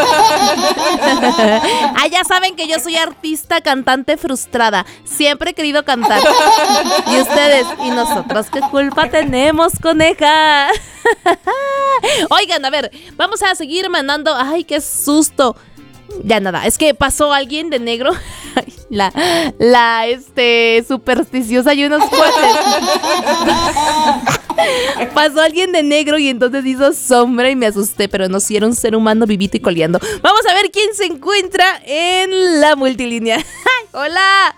Ya saben que yo soy artista, cantante frustrada. Siempre he querido cantar. Y ustedes, ¿y nosotros qué culpa tenemos, coneja? Oigan, a ver, vamos a seguir mandando. Ay, qué susto. Ya nada, es que pasó alguien de negro. La supersticiosa y unos cuates. Pasó alguien de negro y entonces hizo sombra y me asusté, pero no, si era un ser humano vivito y coleando. Vamos a ver quién se encuentra en la multilínea. ¡Hola!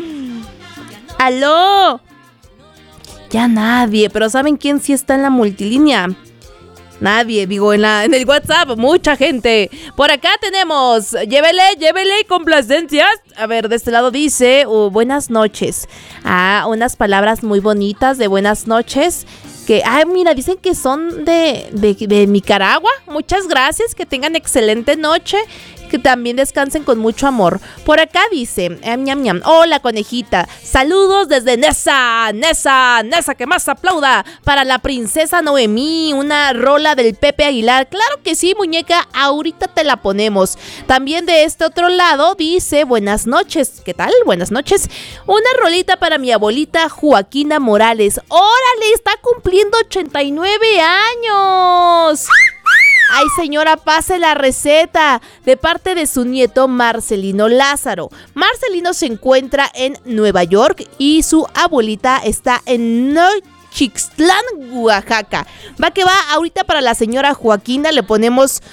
¡Aló! Ya nadie, pero ¿saben quién sí está en la multilínea? Nadie, digo, en el WhatsApp, mucha gente. Por acá tenemos, llévele, complacencias. A ver, de este lado dice, buenas noches. Unas palabras muy bonitas de buenas noches. Que, mira, dicen que son de Nicaragua. Muchas gracias, que tengan excelente noche. Que también descansen con mucho amor. Por acá dice, hola conejita, saludos desde Nesa, que más aplauda para la princesa Noemí, una rola del Pepe Aguilar. Claro que sí, muñeca, ahorita te la ponemos. También de este otro lado dice, buenas noches, ¿qué tal? Buenas noches. Una rolita para mi abuelita Joaquina Morales. ¡Órale! Está cumpliendo 89 años. Ay, señora, pase la receta de parte de su nieto Marcelino Lázaro. Marcelino se encuentra en Nueva York y su abuelita está en Nochixtlán, Oaxaca. Va que va, ahorita para la señora Joaquina le ponemos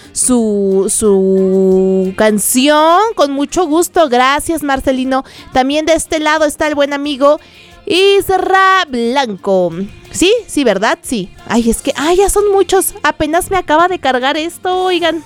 su canción con mucho gusto. Gracias, Marcelino. También de este lado está el buen amigo Isra Blanco. Sí, ¿verdad? Sí. Ay, es que, ya son muchos. Apenas me acaba de cargar esto, oigan.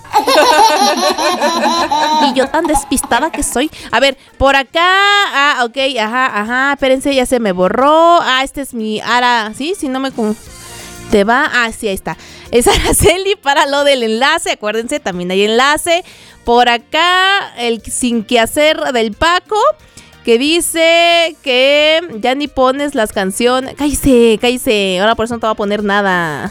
Y yo tan despistada que soy. A ver, por acá. Ok, ajá. Espérense, ya se me borró. Este es mi Ara. ¿Sí? Si no me... ¿Te va? Sí, ahí está. Es Araceli para lo del enlace. Acuérdense, también hay enlace. Por acá, el sin que hacer del Paco, que dice que ya ni pones las canciones. Cállese. Ahora por eso no te va a poner nada.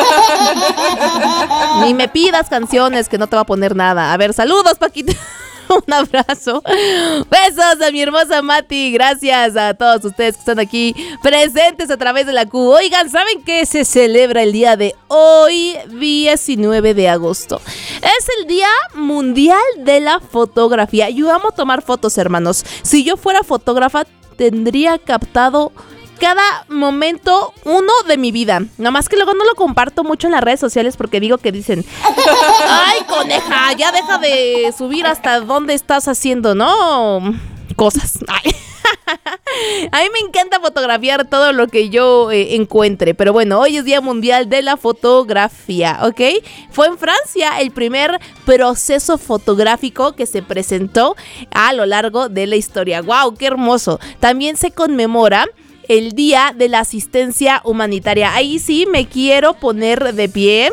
Ni me pidas canciones, que no te va a poner nada. A ver, saludos, Paquita. Un abrazo. Besos a mi hermosa Mati. Gracias a todos ustedes que están aquí presentes a través de la Q. Oigan, ¿saben qué se celebra el día de hoy? 19 de agosto. Es el Día Mundial de la Fotografía. Yo amo tomar fotos, hermanos. Si yo fuera fotógrafa, tendría captado cada momento uno de mi vida. Nada más que luego no lo comparto mucho en las redes sociales porque digo que dicen, ay, coneja, ya deja de subir hasta dónde estás haciendo, ¿no? Cosas. Ay. A mí me encanta fotografiar todo lo que yo encuentre. Pero bueno, hoy es Día Mundial de la Fotografía, ¿ok? Fue en Francia el primer proceso fotográfico que se presentó a lo largo de la historia. ¡Wow! ¡Qué hermoso! También se conmemora el Día de la Asistencia Humanitaria. Ahí sí me quiero poner de pie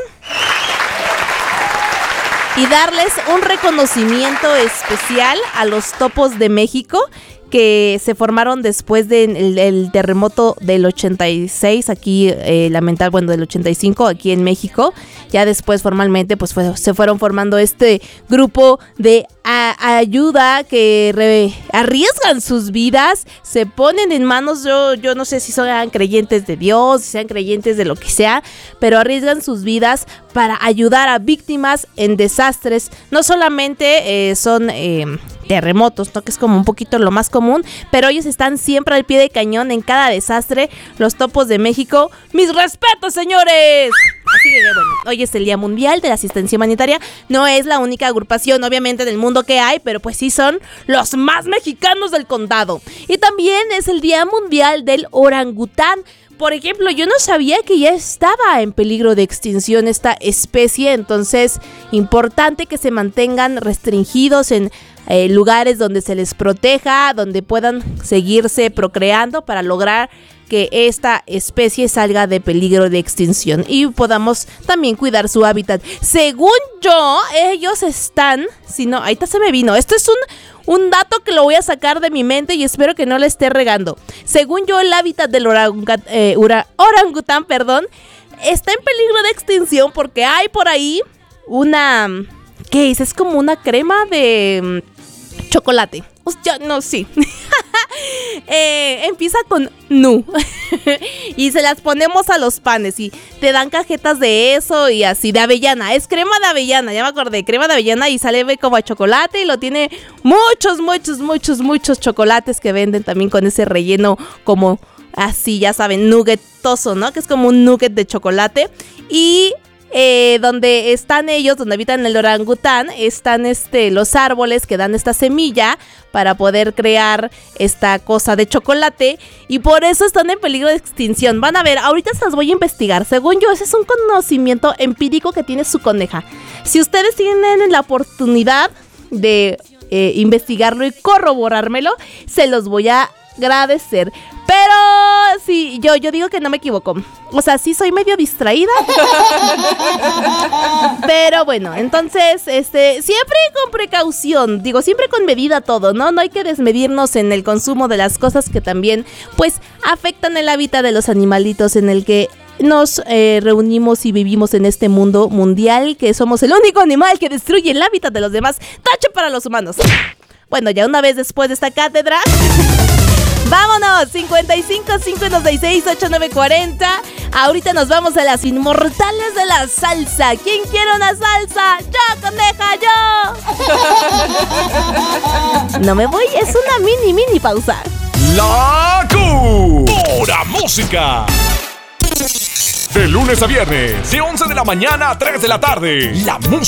y darles un reconocimiento especial a los Topos de México, que se formaron después del terremoto del 86 aquí, del 85 aquí en México. Ya después formalmente pues se fueron formando este grupo de ayuda que arriesgan sus vidas, se ponen en manos, yo no sé si sean creyentes de Dios, si sean creyentes de lo que sea, pero arriesgan sus vidas para ayudar a víctimas en desastres. No solamente son terremotos, ¿no? Que es como un poquito lo más común, pero ellos están siempre al pie de cañón en cada desastre. Los Topos de México, ¡mis respetos, señores! Así que bueno, hoy es el Día Mundial de la Asistencia Humanitaria. No es la única agrupación, obviamente, del mundo que hay, pero pues sí son los más mexicanos del condado. Y también es el Día Mundial del Orangután. Por ejemplo, yo no sabía que ya estaba en peligro de extinción esta especie, entonces importante que se mantengan restringidos en lugares donde se les proteja, donde puedan seguirse procreando para lograr que esta especie salga de peligro de extinción y podamos también cuidar su hábitat. Según yo, ellos están, si no, ahorita se me vino, esto es un dato que lo voy a sacar de mi mente y espero que no le esté regando. Según yo, el hábitat del orangután, está en peligro de extinción porque hay por ahí una ¿qué es? Es como una crema de chocolate. Ya no, sí. Empieza con nu. Y se las ponemos a los panes y te dan cajetas de eso y así, de avellana. Es crema de avellana, ya me acordé, crema de avellana y sale como a chocolate y lo tiene muchos chocolates que venden también con ese relleno como así, ya saben, nuggetoso, ¿no? Que es como un nugget de chocolate. Y donde están ellos, donde habitan el orangután, están los árboles que dan esta semilla para poder crear esta cosa de chocolate, y por eso están en peligro de extinción. Van a ver, ahorita se las voy a investigar. Según yo, ese es un conocimiento empírico que tiene su coneja. Si ustedes tienen la oportunidad de investigarlo y corroborármelo, se los voy a agradecer. Pero sí, yo digo que no me equivoco. O sea, sí soy medio distraída. Pero bueno, entonces, siempre con precaución. Digo, siempre con medida todo, ¿no? No hay que desmedirnos en el consumo de las cosas que también, pues, afectan el hábitat de los animalitos en el que nos reunimos y vivimos en este mundo mundial, que somos el único animal que destruye el hábitat de los demás. Tache para los humanos. Bueno, ya una vez después de esta cátedra... ¡Vámonos! 55 596 8940. Ahorita nos vamos a las inmortales de la salsa. ¿Quién quiere una salsa? ¡Yo, coneja, yo! No me voy, es una mini pausa. La Pura Música. De lunes a viernes, de 11 de la mañana a 3 de la tarde. La música